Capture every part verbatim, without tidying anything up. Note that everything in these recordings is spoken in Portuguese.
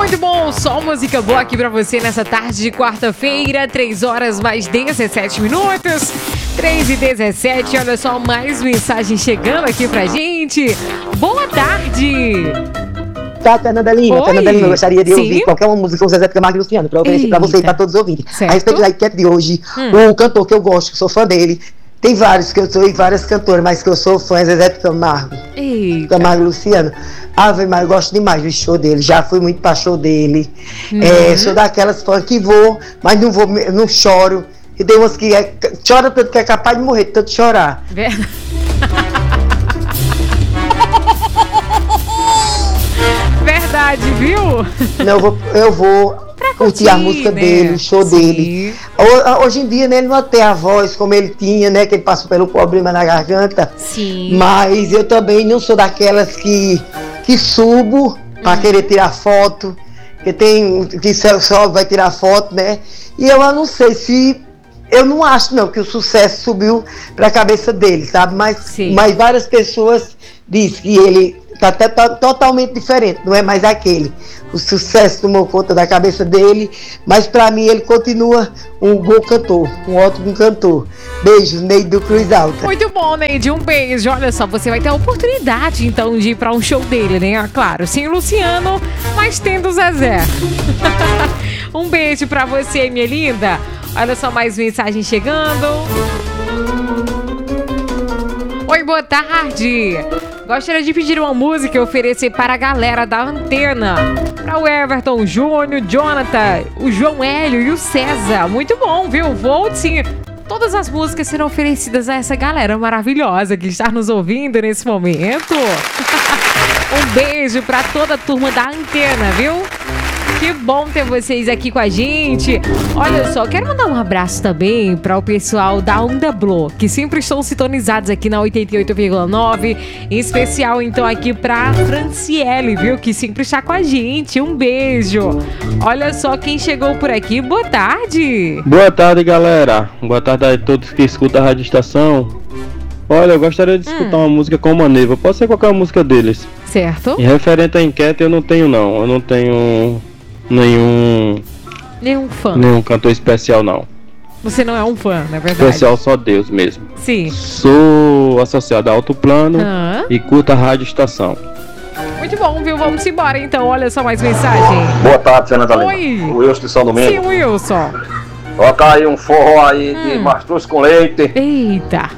Muito bom, só música boa aqui pra você nessa tarde de quarta-feira, três horas mais dezessete minutos, três e dezessete, olha só, mais mensagem chegando aqui pra gente. Boa tarde! Tá, Fernanda Lima, Fernanda Lima, eu gostaria de Sim? ouvir qualquer uma música com Zezé de Camargo e Luciano, pra oferecer pra você e pra todos os ouvintes. Certo. A respeito da enquete de hoje, hum. um cantor que eu gosto, que sou fã dele, tem vários que eu sou e várias cantoras, mas que eu sou fã é Zezé de Camargo. Eita. Camargo e Luciano. Ave Maria, eu gosto demais do show dele, já fui muito pra show dele. Uhum. É, sou daquelas fãs que vou, mas não vou, não choro. E tem umas que é, chora tanto que é capaz de morrer, de tanto chorar. Verdade. Verdade, viu? Não, eu vou, eu vou Pra curtir, curtir, a música né? dele, o show Sim. dele. Hoje em dia, né, ele não tem a voz como ele tinha, né? Que ele passou pelo problema na garganta. Sim. Mas eu também não sou daquelas que, que subo pra Uhum. querer tirar foto. Que tem que só vai tirar foto, né? E eu não sei se. Eu não acho, não, que o sucesso subiu pra cabeça dele, sabe? Mas, Sim. mas várias pessoas dizem que ele tá até to- totalmente diferente, não é mais aquele. O sucesso tomou conta da cabeça dele, mas pra mim ele continua um bom cantor, um ótimo cantor. Beijos, Neide do Cruz Alta. Muito bom, Neide, um beijo. Olha só, você vai ter a oportunidade, então, de ir pra um show dele, né? Claro, sem o Luciano, mas tendo o Zezé. Um beijo pra você, minha linda. Olha só, mais mensagem chegando. Oi, boa tarde. Gostaria de pedir uma música e oferecer para a galera da Antena. Para o Everton, o Júnior, Jonathan, o João Hélio e o César. Muito bom, viu? Vou sim. Todas as músicas serão oferecidas a essa galera maravilhosa que está nos ouvindo nesse momento. Um beijo para toda a turma da Antena, viu? Que bom ter vocês aqui com a gente. Olha só, quero mandar um abraço também para o pessoal da Onda Blow, que sempre estão sintonizados aqui na oitenta e oito vírgula nove. Em especial, então, aqui para Franciele, viu? Que sempre está com a gente. Um beijo. Olha só quem chegou por aqui. Boa tarde. Boa tarde, galera. Boa tarde a todos que escutam a Rádio Estação. Olha, eu gostaria de escutar Hum. uma música com uma Neiva. Pode ser qualquer música deles. Certo? E referente à enquete, eu não tenho, não. Eu não tenho nenhum, Nenhum fã. nenhum cantor especial, não. Você não é um fã, na verdade. Especial só Deus mesmo. Sim. Sou associado a Alto Plano Ah. e curto a Rádio Estação. Muito bom, viu? Vamos embora, então. Olha só mais mensagem. Boa tarde, Fernanda Lima. Oi. O Wilson de São Sim, Domingo. Wilson. Toca aí um forró aí Hum. de mastruz com leite. Eita.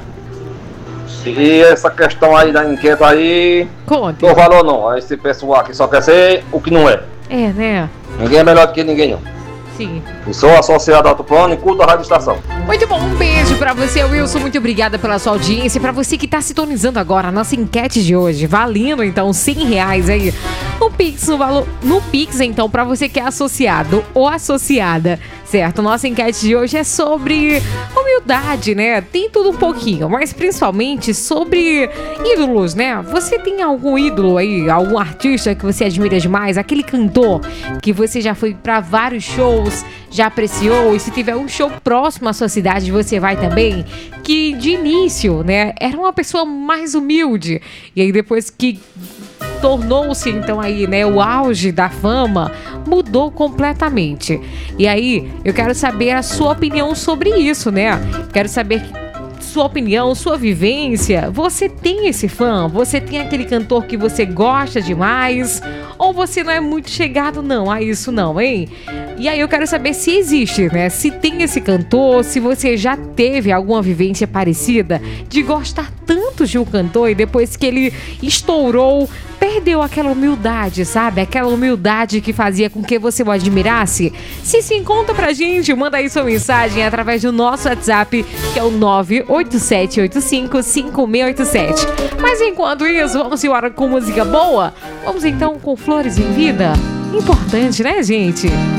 E essa questão aí da enquete aí, Conte. não valor não. Esse pessoal aqui só quer ser o que não é. É, né? Ninguém é melhor do que ninguém, não. Sim. Eu sou associado a Alto Plano e culto a Rádio Estação. Muito bom, um beijo pra você, Wilson. Muito obrigada pela sua audiência. Pra você que tá sintonizando agora a nossa enquete de hoje, valendo então cem reais aí no Pix, no valor, no Pix, então, pra você que é associado ou associada, certo? Nossa enquete de hoje é sobre humildade, né? Tem tudo um pouquinho, mas principalmente sobre ídolos, né? Você tem algum ídolo aí, algum artista que você admira demais, aquele cantor que você já foi pra vários shows, já apreciou, e se tiver um show próximo à sua cidade, você vai também, que de início, né, era uma pessoa mais humilde, e aí depois que tornou-se então aí, né, o auge da fama, mudou completamente. E aí, eu quero saber a sua opinião sobre isso, né? Quero saber sua opinião, sua vivência. Você tem esse fã? Você tem aquele cantor que você gosta demais? Ou você não é muito chegado não a isso não, hein? E aí eu quero saber se existe, né? Se tem esse cantor, se você já teve alguma vivência parecida de gostar tanto de um cantor e depois que ele estourou, perdeu aquela humildade, sabe? Aquela humildade que fazia com que você o admirasse. Se sim, conta pra gente, manda aí sua mensagem através do nosso WhatsApp, que é o nove oito sete oito cinco cinco seis oito sete. Mas enquanto isso, vamos embora com música boa? Vamos então com Flores em Vida? Importante, né, gente?